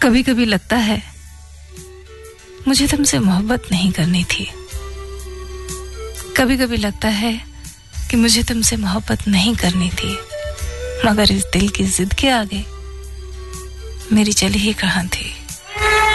कभी कभी लगता है मुझे तुमसे मोहब्बत नहीं करनी थी। कभी कभी लगता है कि मुझे तुमसे मोहब्बत नहीं करनी थी, मगर इस दिल की जिद के आगे मेरी चली ही कहाँ थी।